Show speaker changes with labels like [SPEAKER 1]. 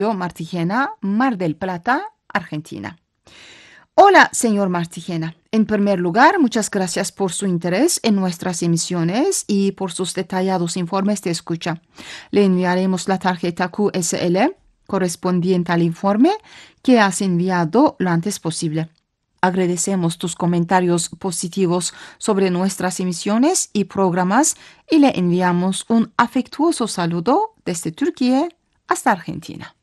[SPEAKER 1] Martigena, Mar del Plata, Argentina. Hola, señor Martigena. En primer lugar, muchas gracias por su interés en nuestras emisiones y por sus detallados informes de escucha. Le enviaremos la tarjeta QSL correspondiente al informe que has enviado lo antes posible. Agradecemos tus comentarios positivos sobre nuestras emisiones y programas y le enviamos un afectuoso saludo desde Turquía hasta Argentina.